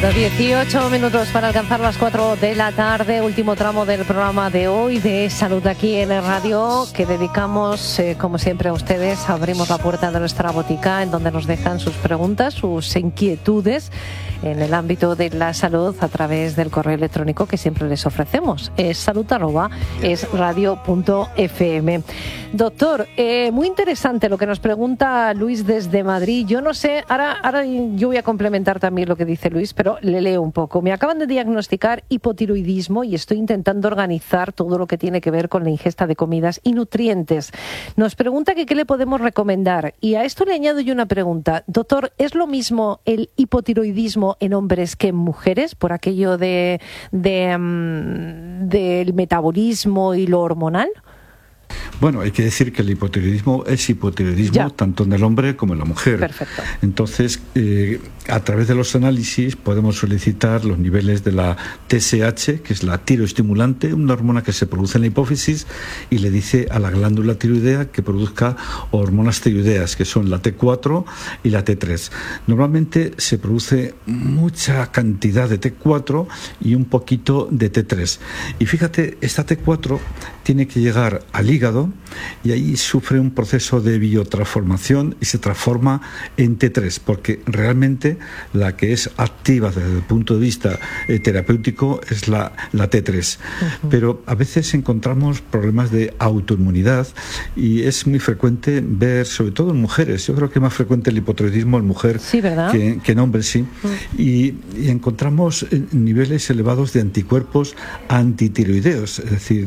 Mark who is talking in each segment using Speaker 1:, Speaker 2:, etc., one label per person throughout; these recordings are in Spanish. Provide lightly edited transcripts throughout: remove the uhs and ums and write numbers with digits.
Speaker 1: 18 minutos para alcanzar las 4 de la tarde, último tramo del programa de hoy de Salud aquí en el Radio, que dedicamos, como siempre, a ustedes. Abrimos la puerta de nuestra botica en donde nos dejan sus preguntas, sus inquietudes en el ámbito de la salud a través del correo electrónico que siempre les ofrecemos. Es salud@esradio.fm. Doctor, muy interesante lo que nos pregunta Luis desde Madrid. Yo no sé, ahora yo voy a complementar también lo que dice Luis, pero le leo un poco. Me acaban de diagnosticar hipotiroidismo y estoy intentando organizar todo lo que tiene que ver con la ingesta de comidas y nutrientes. Nos pregunta que qué le podemos recomendar. Y a esto le añado yo una pregunta. Doctor, ¿es lo mismo el hipotiroidismo en hombres que en mujeres por aquello del metabolismo y lo hormonal?
Speaker 2: Bueno, hay que decir que el hipotiroidismo es hipotiroidismo tanto en el hombre como en la mujer.
Speaker 1: Perfecto.
Speaker 2: Entonces, a través de los análisis podemos solicitar los niveles de la TSH, que es la tiroestimulante, una hormona que se produce en la hipófisis y le dice a la glándula tiroidea que produzca hormonas tiroideas, que son la T4 y la T3. Normalmente se produce mucha cantidad de T4 y un poquito de T3. Y fíjate, esta T4 tiene que llegar al hígado y ahí sufre un proceso de biotransformación y se transforma en T3, porque realmente la que es activa desde el punto de vista terapéutico es la T3. Uh-huh. Pero a veces encontramos problemas de autoinmunidad y es muy frecuente ver, sobre todo en mujeres, yo creo que es más frecuente el hipotiroidismo en mujer que en hombres, sí. Uh-huh. Y encontramos niveles elevados de anticuerpos antitiroideos, es decir,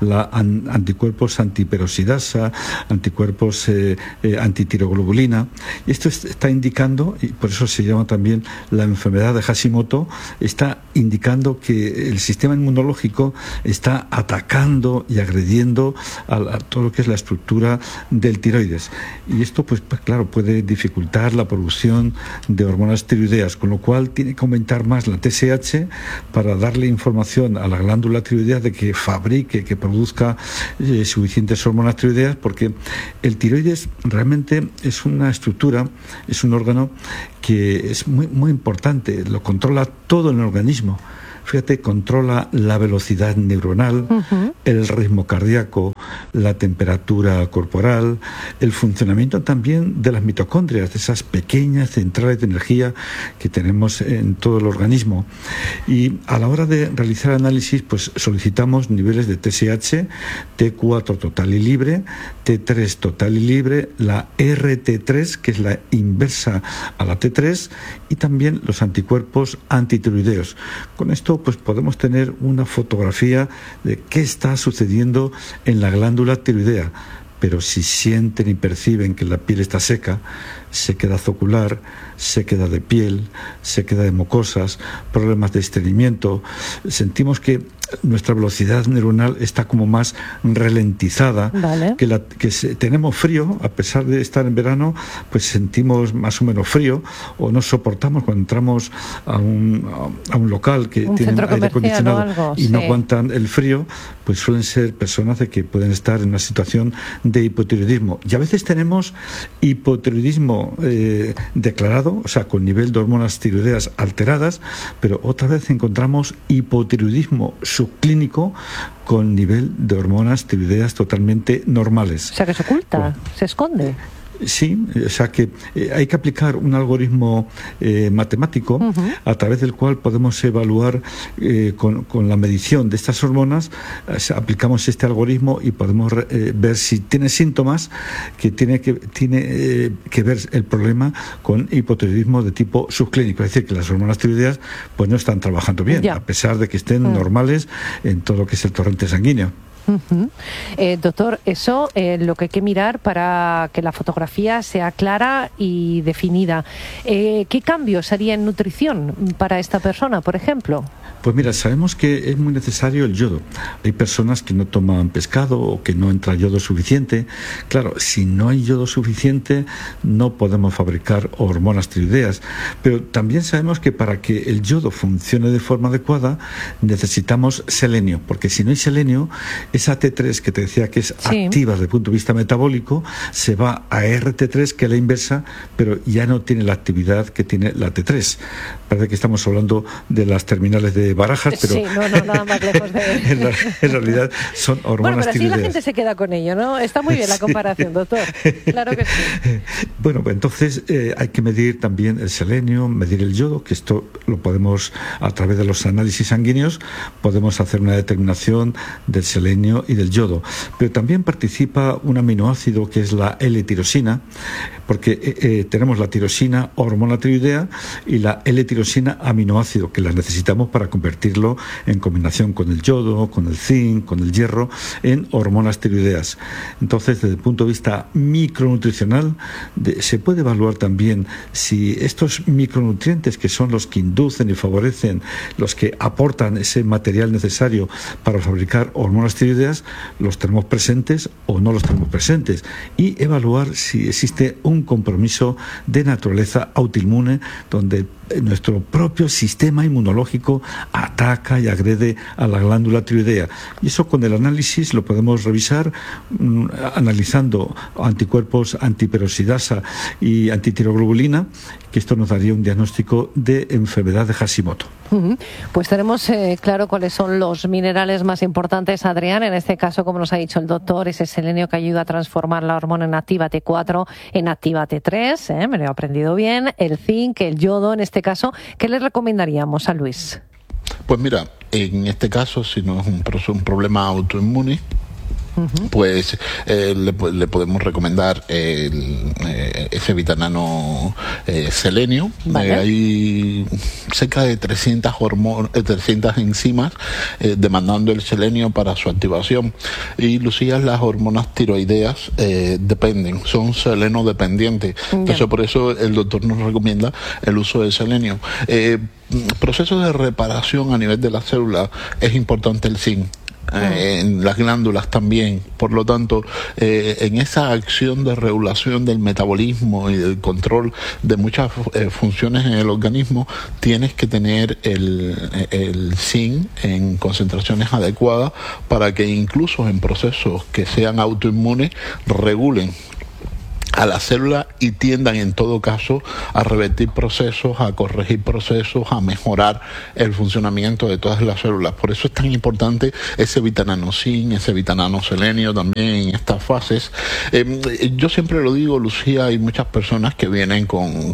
Speaker 2: anticuerpos antiperoxidasa, anticuerpos antitiroglobulina. Y esto está indicando, y por eso se llama también la enfermedad de Hashimoto, está indicando que el sistema inmunológico está atacando y agrediendo a todo lo que es la estructura del tiroides. Y esto, pues claro, puede dificultar la producción de hormonas tiroideas, con lo cual tiene que aumentar más la TSH para darle información a la glándula tiroidea de que fabrique, que produzca suficientes hormonas tiroideas, porque el tiroides realmente es una estructura, es un órgano que es muy, muy importante, lo controla todo el organismo. Fíjate, controla la velocidad neuronal, uh-huh, el ritmo cardíaco, la temperatura corporal, el funcionamiento también de las mitocondrias, de esas pequeñas centrales de energía que tenemos en todo el organismo. Y a la hora de realizar análisis, pues solicitamos niveles de TSH, T4 total y libre, T3 total y libre, la RT3, que es la inversa a la T3, y también los anticuerpos antitiroideos. Con esto pues podemos tener una fotografía de qué está sucediendo en la glándula tiroidea. Pero si sienten y perciben que la piel está seca, sequedad ocular, sequedad de piel, sequedad de mucosas, problemas de estreñimiento, sentimos que nuestra velocidad neuronal está como más ralentizada, vale, tenemos frío, a pesar de estar en verano, pues sentimos más o menos frío, o no soportamos cuando entramos a un local que tiene aire acondicionado y no aguantan el frío, pues suelen ser personas de que pueden estar en una situación de hipotiroidismo. Y a veces tenemos hipotiroidismo declarado, o sea, con nivel de hormonas tiroideas alteradas, pero otra vez encontramos hipotiroidismo subclínico con nivel de hormonas tiroideas totalmente normales.
Speaker 1: O sea, que se oculta, se esconde.
Speaker 2: Sí, o sea que hay que aplicar un algoritmo matemático, uh-huh, a través del cual podemos evaluar con la medición de estas hormonas, aplicamos este algoritmo y podemos ver si tiene síntomas que tiene que ver el problema con hipotiroidismo de tipo subclínico, es decir, que las hormonas tiroideas pues no están trabajando bien, a pesar de que estén normales en todo lo que es el torrente sanguíneo.
Speaker 1: Uh-huh. Doctor, eso lo que hay que mirar para que la fotografía sea clara y definida. ¿Qué cambios haría en nutrición para esta persona, por ejemplo?
Speaker 2: Pues mira, sabemos que es muy necesario el yodo. Hay personas que no toman pescado o que no entra yodo suficiente. Claro, si no hay yodo suficiente, no podemos fabricar hormonas tiroideas. Pero también sabemos que para que el yodo funcione de forma adecuada, necesitamos selenio, porque si no hay selenio, esa T3 que te decía que es activa desde el punto de vista metabólico, se va a RT3, que es la inversa, pero ya no tiene la actividad que tiene la T3. Parece que estamos hablando de las terminales de Barajas, pero
Speaker 1: sí, no, nada más lejos de...
Speaker 2: en realidad son hormonas tiroideas.
Speaker 1: Bueno, pero así la gente se queda con ello, ¿no? Está muy bien la comparación, doctor. Claro que sí.
Speaker 2: Bueno, pues entonces hay que medir también el selenio, medir el yodo, que esto lo podemos, a través de los análisis sanguíneos, podemos hacer una determinación del selenio y del yodo. Pero también participa un aminoácido que es la L-tirosina, porque tenemos la tirosina, hormona tiroidea, y la L-tirosina, aminoácido, que las necesitamos para convertirlo en combinación con el yodo, con el zinc, con el hierro, en hormonas tiroideas. Entonces, desde el punto de vista micronutricional, se puede evaluar también si estos micronutrientes, que son los que inducen y favorecen, los que aportan ese material necesario para fabricar hormonas tiroideas, los tenemos presentes o no los tenemos presentes, y evaluar si existe un compromiso de naturaleza autoinmune, donde nuestro propio sistema inmunológico ataca y agrede a la glándula tiroidea. Y eso con el análisis lo podemos revisar analizando anticuerpos antiperoxidasa y antitiroglobulina, que esto nos daría un diagnóstico de enfermedad de Hashimoto.
Speaker 1: Pues tenemos claro cuáles son los minerales más importantes, Adrián. En este caso, como nos ha dicho el doctor, ese selenio que ayuda a transformar la hormona en activa T4 en activa T3, me lo he aprendido bien, el zinc, el yodo. En este caso, ¿qué le recomendaríamos a Luis?
Speaker 3: Pues mira, en este caso, si no es un problema autoinmune, pues le podemos recomendar ese vitamino selenio.
Speaker 1: Vale.
Speaker 3: Hay cerca de 300 enzimas demandando el selenio para su activación. Y Lucía, las hormonas tiroideas son seleno dependientes. Entonces, por eso el doctor nos recomienda el uso del selenio. Procesos de reparación a nivel de la célula, es importante el zinc. En las glándulas también. Por lo tanto, en esa acción de regulación del metabolismo y del control de muchas funciones en el organismo, tienes que tener el zinc en concentraciones adecuadas para que incluso en procesos que sean autoinmunes regulen a la célula y tiendan en todo caso a revertir procesos, a corregir procesos, a mejorar el funcionamiento de todas las células. Por eso es tan importante ese vitamina zinc, ese vitamina selenio también en estas fases. Yo siempre lo digo, Lucía, hay muchas personas que vienen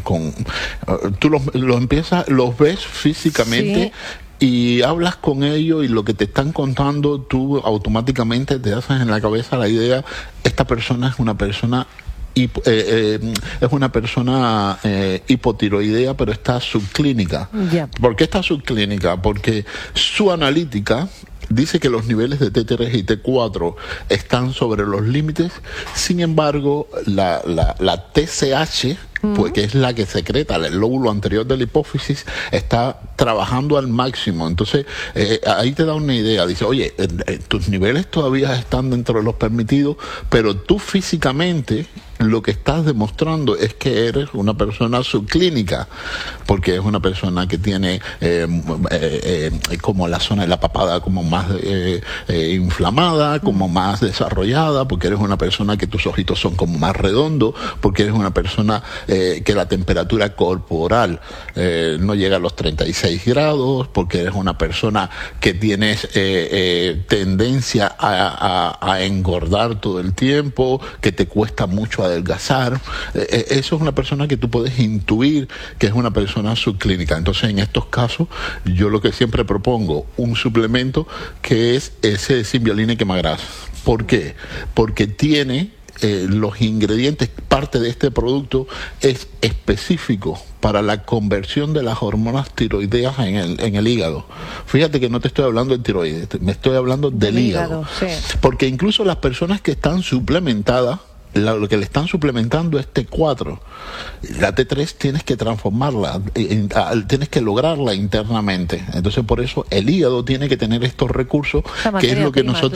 Speaker 3: tú los ves físicamente. Sí. Y hablas con ellos y lo que te están contando, tú automáticamente te haces en la cabeza la idea, esta persona es una persona hipotiroidea, pero está subclínica. ¿Por qué está subclínica? Porque su analítica dice que los niveles de T3 y T4 están sobre los límites. Sin embargo, la TSH, pues, que es la que secreta el lóbulo anterior de la hipófisis, está trabajando al máximo. Entonces, ahí te da una idea. Dice, oye, tus niveles todavía están dentro de los permitidos, pero tú físicamente lo que estás demostrando es que eres una persona subclínica, porque es una persona que tiene como la zona de la papada como más inflamada, como más desarrollada, porque eres una persona que tus ojitos son como más redondos, porque eres una persona que la temperatura corporal no llega a los 36 grados, porque eres una persona que tienes tendencia a engordar todo el tiempo, que te cuesta mucho adelgazar. Eso es una persona que tú puedes intuir que es una persona subclínica. Entonces, en estos casos, yo lo que siempre propongo, un suplemento que es ese Symbiolina Quemagras. ¿Por qué? Porque tiene los ingredientes, parte de este producto es específico para la conversión de las hormonas tiroideas en el hígado. Fíjate que no te estoy hablando de tiroides, me estoy hablando del hígado. Sí. Porque incluso las personas que están suplementadas, lo que le están suplementando es T4. La T3 tienes que transformarla, tienes que lograrla internamente. Entonces, por eso el hígado tiene que tener estos recursos, que es lo que nosotros... Claro.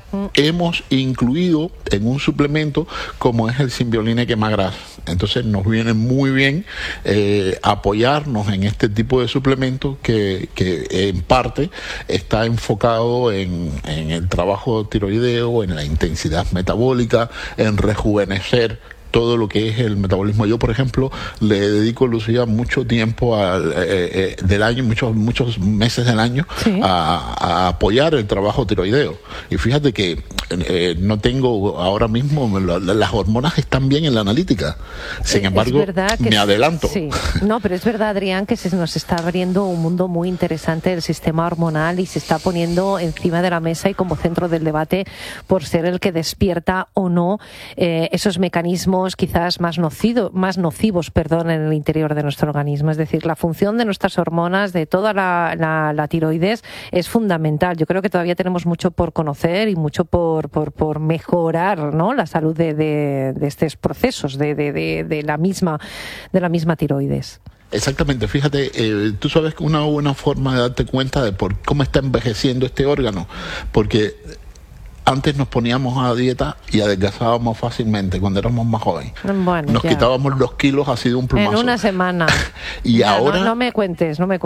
Speaker 3: hemos incluido en un suplemento como es el Symbioline Quemagras. Entonces nos viene muy bien apoyarnos en este tipo de suplementos que en parte está enfocado en el trabajo tiroideo, en la intensidad metabólica, en rejuvenecer todo lo que es el metabolismo. Yo, por ejemplo, le dedico, Lucía, mucho tiempo del año, muchos meses del año, ¿sí?, a apoyar el trabajo tiroideo. Y fíjate que no tengo ahora mismo, las hormonas están bien en la analítica. Sin embargo, me adelanto.
Speaker 1: Sí. No, pero es verdad, Adrián, que se nos está abriendo un mundo muy interesante del sistema hormonal y se está poniendo encima de la mesa y como centro del debate por ser el que despierta o no esos mecanismos quizás más nocivos en el interior de nuestro organismo. Es decir, la función de nuestras hormonas, de toda la tiroides, es fundamental. Yo creo que todavía tenemos mucho por conocer y mucho por mejorar, ¿no?, la salud de estos procesos de la misma tiroides.
Speaker 3: Exactamente, fíjate, tú sabes que una buena forma de darte cuenta de cómo está envejeciendo este órgano, porque antes nos poníamos a dieta y adelgazábamos fácilmente cuando éramos más jóvenes.
Speaker 1: Bueno,
Speaker 3: nos quitábamos los kilos así de un plumazo.
Speaker 1: En una semana.
Speaker 3: Y ya, ahora...
Speaker 1: No me cuentes. No,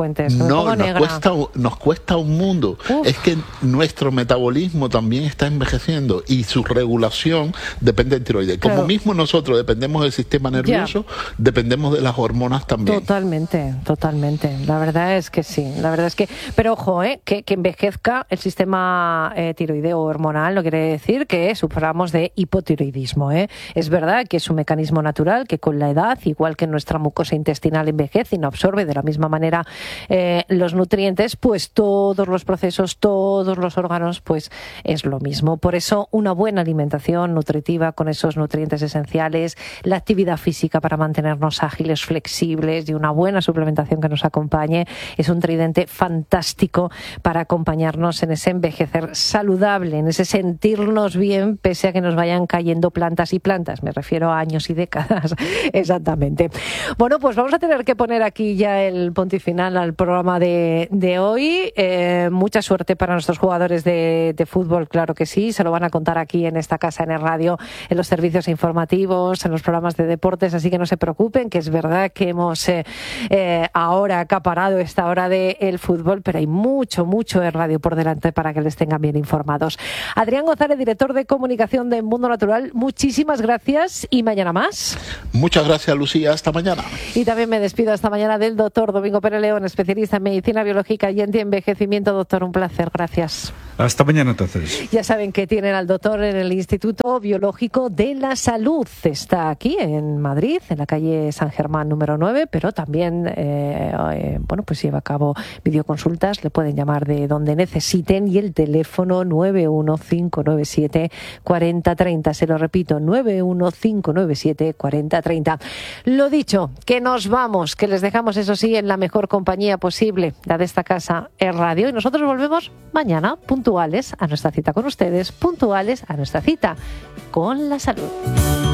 Speaker 3: nos cuesta un mundo. Uf. Es que nuestro metabolismo también está envejeciendo y su regulación depende del tiroides. Como claro, mismo nosotros dependemos del sistema nervioso, dependemos de las hormonas también.
Speaker 1: Totalmente. La verdad es que sí. Pero ojo, que envejezca el sistema tiroideo hormonal no quiere decir que suframos de hipotiroidismo, ¿eh? Es verdad que es un mecanismo natural que con la edad, igual que nuestra mucosa intestinal envejece y no absorbe de la misma manera los nutrientes, pues todos los procesos, todos los órganos, pues es lo mismo. Por eso una buena alimentación nutritiva con esos nutrientes esenciales, la actividad física para mantenernos ágiles, flexibles y una buena suplementación que nos acompañe es un tridente fantástico para acompañarnos en ese envejecer saludable, en ese sentirnos bien pese a que nos vayan cayendo plantas y plantas. Me refiero a años y décadas, exactamente. Bueno, pues vamos a tener que poner aquí ya el punto y final al programa de hoy. Mucha suerte para nuestros jugadores de fútbol, claro que sí. Se lo van a contar aquí en esta casa, en el radio, en los servicios informativos, en los programas de deportes, así que no se preocupen, que es verdad que hemos ahora acaparado esta hora del fútbol, pero hay mucho de radio por delante para que les tengan bien informados. Adrián González, director de comunicación de Mundo Natural, muchísimas gracias y mañana más.
Speaker 3: Muchas gracias, Lucía, hasta mañana.
Speaker 1: Y también me despido hasta mañana del doctor Domingo Pérez León, especialista en medicina biológica y antienvejecimiento. Doctor, un placer, gracias.
Speaker 2: Hasta mañana entonces.
Speaker 1: Ya saben que tienen al doctor en el Instituto Biológico de la Salud. Está aquí en Madrid, en la calle San Germán número 9, pero también pues lleva a cabo videoconsultas. Le pueden llamar de donde necesiten y el teléfono 915974030. Se lo repito, 915974030. Lo dicho, que nos vamos, que les dejamos, eso sí, en la mejor compañía posible, la de esta casa, es radio, y nosotros volvemos mañana, puntuales a nuestra cita con ustedes, puntuales a nuestra cita con la salud.